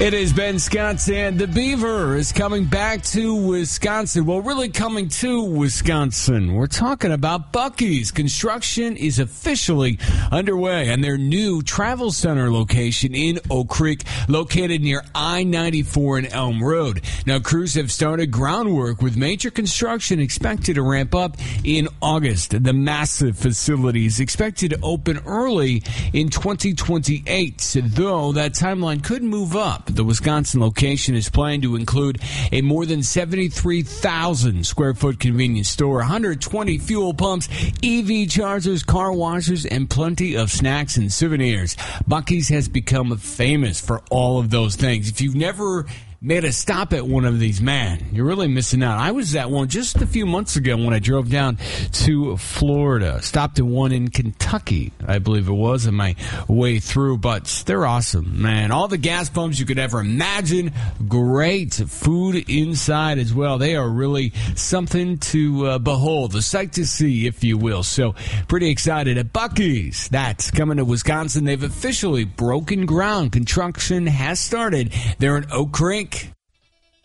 It is Ben Scott, and the Beaver is coming back to Wisconsin. Well, really coming to Wisconsin. We're talking about Buc-ee's. Construction is officially underway on their new travel center location in Oak Creek, located near I-94 and Elm Road. Now, crews have started groundwork with major construction expected to ramp up in August. The massive facility is expected to open early in 2028, though that timeline could move up. The Wisconsin location is planned to include a more than 73,000 square foot convenience store, 120 fuel pumps, EV chargers, car washers, and plenty of snacks and souvenirs. Buc-ee's has become famous for all of those things. If you've never made a stop at one of these, man, you're really missing out. I was at one just a few months ago when I drove down to Florida. Stopped at one in Kentucky, I believe it was, on my way through. But they're awesome, man. All the gas pumps you could ever imagine. Great food inside as well. They are really something to behold, a sight to see, if you will. So pretty excited at Buc-ee's. That's coming to Wisconsin. They've officially broken ground. Construction has started there in Oak Creek.